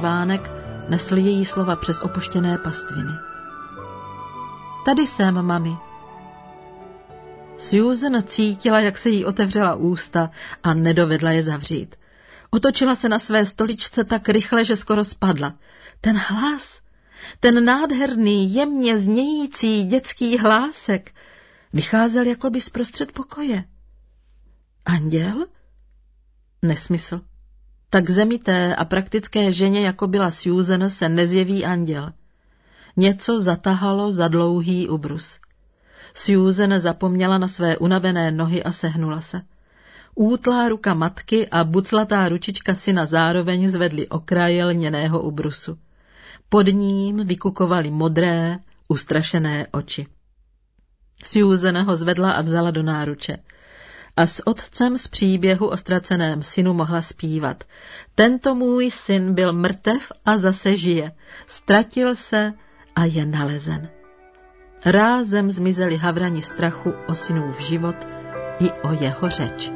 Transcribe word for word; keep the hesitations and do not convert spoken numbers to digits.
vánek nesl její slova přes opuštěné pastviny. Tady jsem, mami. Susan cítila, jak se jí otevřela ústa a nedovedla je zavřít. Otočila se na své stoličce tak rychle, že skoro spadla. Ten hlas, ten nádherný, jemně znějící dětský hlásek, vycházel jakoby zprostřed pokoje. Anděl? Nesmysl. Tak zemité a praktické ženě, jako byla Susan, se nezjeví anděl. Něco zatahalo za dlouhý ubrus. Susan zapomněla na své unavené nohy a sehnula se. Útlá ruka matky a buclatá ručička syna zároveň zvedly okraje lněného ubrusu. Pod ním vykukovaly modré, ustrašené oči. Susan ho zvedla a vzala do náruče. A s otcem z příběhu o ztraceném synu mohla zpívat. Tento můj syn byl mrtev a zase žije. Ztratil se a je nalezen. Rázem zmizely havrani strachu o synův život i o jeho řeč.